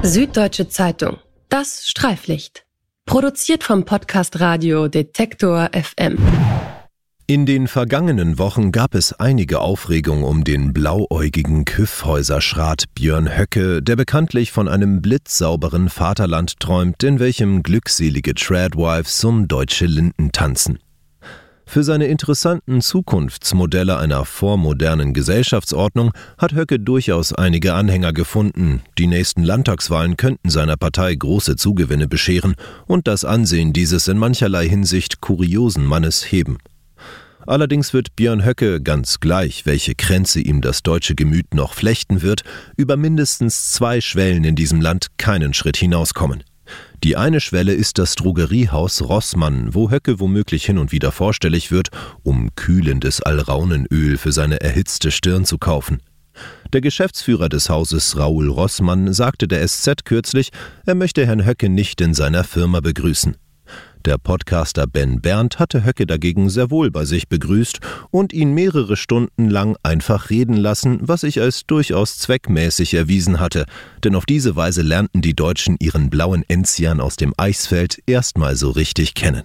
Süddeutsche Zeitung. Das Streiflicht. Produziert vom Podcast Radio Detektor FM. In den vergangenen Wochen gab es einige Aufregung um den blauäugigen Kyffhäuser-Schrat Björn Höcke, der bekanntlich von einem blitzsauberen Vaterland träumt, in welchem glückselige Tradwives um deutsche Linden tanzen. Für seine interessanten Zukunftsmodelle einer vormodernen Gesellschaftsordnung hat Höcke durchaus einige Anhänger gefunden. Die nächsten Landtagswahlen könnten seiner Partei große Zugewinne bescheren und das Ansehen dieses in mancherlei Hinsicht kuriosen Mannes heben. Allerdings wird Björn Höcke, ganz gleich, welche Kränze ihm das deutsche Gemüt noch flechten wird, über mindestens 2 Schwellen in diesem Land keinen Schritt hinauskommen. Die eine Schwelle ist das Drogeriehaus Rossmann, wo Höcke womöglich hin und wieder vorstellig wird, um kühlendes Alraunenöl für seine erhitzte Stirn zu kaufen. Der Geschäftsführer des Hauses, Raoul Rossmann, sagte der SZ kürzlich, er möchte Herrn Höcke nicht in seiner Firma begrüßen. Der Podcaster Ben Berndt hatte Höcke dagegen sehr wohl bei sich begrüßt und ihn mehrere Stunden lang einfach reden lassen, was sich als durchaus zweckmäßig erwiesen hatte, denn auf diese Weise lernten die Deutschen ihren blauen Enzian aus dem Eichsfeld erstmal so richtig kennen.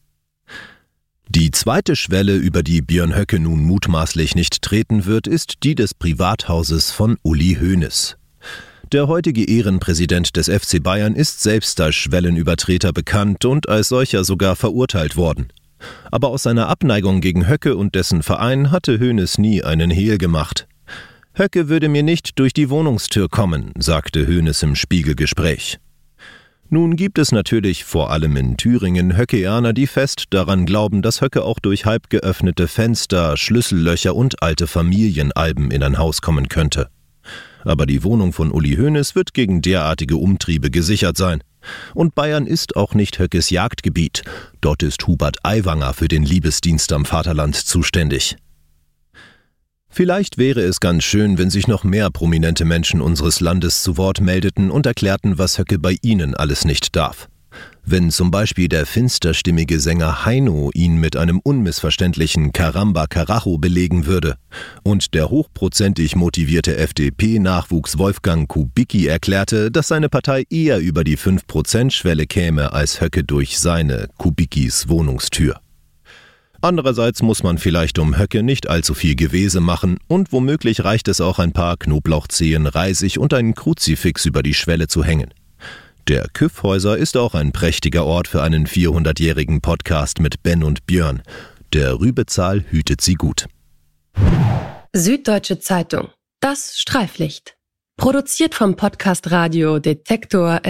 Die zweite Schwelle, über die Björn Höcke nun mutmaßlich nicht treten wird, ist die des Privathauses von Uli Hoeneß. Der heutige Ehrenpräsident des FC Bayern ist selbst als Schwellenübertreter bekannt und als solcher sogar verurteilt worden. Aber aus seiner Abneigung gegen Höcke und dessen Verein hatte Hoeneß nie einen Hehl gemacht. »Höcke würde mir nicht durch die Wohnungstür kommen«, sagte Hoeneß im Spiegelgespräch. Nun gibt es natürlich, vor allem in Thüringen, Höckeaner, die fest daran glauben, dass Höcke auch durch halb geöffnete Fenster, Schlüssellöcher und alte Familienalben in ein Haus kommen könnte. Aber die Wohnung von Uli Hoeneß wird gegen derartige Umtriebe gesichert sein. Und Bayern ist auch nicht Höckes Jagdgebiet. Dort ist Hubert Aiwanger für den Liebesdienst am Vaterland zuständig. Vielleicht wäre es ganz schön, wenn sich noch mehr prominente Menschen unseres Landes zu Wort meldeten und erklärten, was Höcke bei ihnen alles nicht darf. Wenn zum Beispiel der finsterstimmige Sänger Heino ihn mit einem unmissverständlichen Caramba Carajo belegen würde und der hochprozentig motivierte FDP-Nachwuchs Wolfgang Kubicki erklärte, dass seine Partei eher über die 5%-Schwelle käme als Höcke durch seine, Kubickis, Wohnungstür. Andererseits muss man vielleicht um Höcke nicht allzu viel Gewese machen und womöglich reicht es auch ein paar Knoblauchzehen, Reisig und einen Kruzifix über die Schwelle zu hängen. Der Kyffhäuser ist auch ein prächtiger Ort für einen 400-jährigen Podcast mit Ben und Björn. Der Rübezahl hütet sie gut. Süddeutsche Zeitung. Das Streiflicht. Produziert vom Podcast Radio Detektor